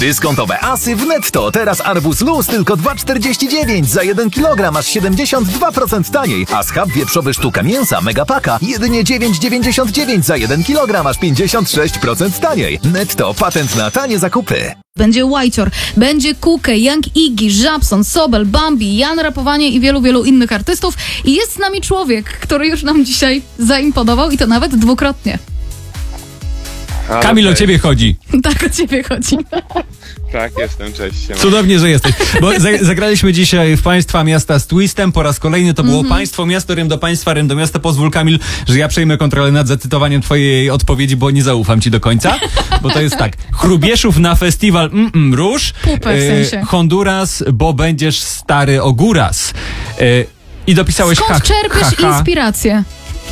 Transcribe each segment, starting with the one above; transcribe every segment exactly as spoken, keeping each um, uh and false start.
Dyskontowe asy w Netto. Teraz arbuz luz tylko dwa czterdzieści dziewięć. Za jeden kilogram aż siedemdziesiąt dwa procent taniej. A schab wieprzowy sztuka mięsa Megapaka jedynie dziewięć dziewięćdziesiąt dziewięć. Za jeden kilogram aż pięćdziesiąt sześć procent taniej. Netto. Patent na tanie zakupy. Będzie Whitehor, będzie Kukę, Young Iggy, Żabson, Sobel, Bambi, Jan Rapowanie i wielu, wielu innych artystów. I jest z nami człowiek, który już nam dzisiaj zaimponował i to nawet dwukrotnie. Halo, Kamil, o cześć. ciebie chodzi. Tak o ciebie chodzi. Tak, jestem, cześć. Siema. Cudownie, że jesteś. Bo za- zagraliśmy dzisiaj w Państwa Miasta z Twistem. Po raz kolejny to było Państwo Miasto, Rym do Państwa, Rym do Miasta. Pozwól, Kamil, że ja przejmę kontrolę nad zacytowaniem twojej odpowiedzi, bo nie zaufam ci do końca. Bo to jest tak. Chrubieszów na festiwal mm, róż. Pupę w sensie. Honduras, bo będziesz stary ogóras. E, I dopisałeś Skąd ha, czerpiesz ha, ha. inspirację?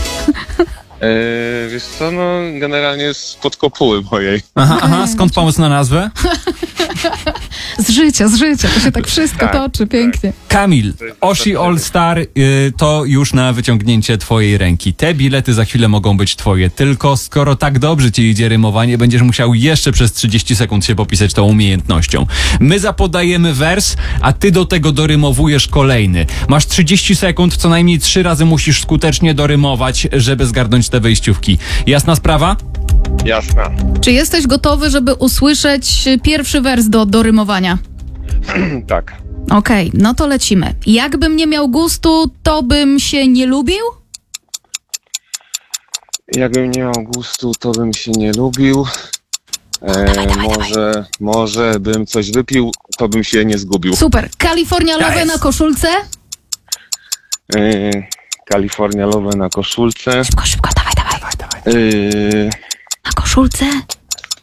Eee, wiesz co, no generalnie spod kopuły mojej. Aha, aha, skąd pomysł na nazwę? Z życia, z życia. To się tak wszystko Tak, toczy pięknie. Kamil, Oshi All Star y, to już na wyciągnięcie twojej ręki. Te bilety za chwilę mogą być twoje, tylko skoro tak dobrze ci idzie rymowanie, będziesz musiał jeszcze przez trzydzieści sekund się popisać tą umiejętnością. My zapodajemy wers, a ty do tego dorymowujesz kolejny. Masz trzydzieści sekund, co najmniej trzy razy musisz skutecznie dorymować, żeby zgarnąć te wejściówki. Jasna sprawa? Jasna. Czy jesteś gotowy, żeby usłyszeć pierwszy wers do, do rymowania? Tak. Okej, no to lecimy. Jakbym nie miał gustu, to bym się nie lubił? Jakbym nie miał gustu, to bym się nie lubił. Eee, może, może bym coś wypił, to bym się nie zgubił. Super. California Love jest. na koszulce? Eee, Kalifornia Love na koszulce. Szybko, szybko, dawaj, dawaj. Eee, Na koszulce?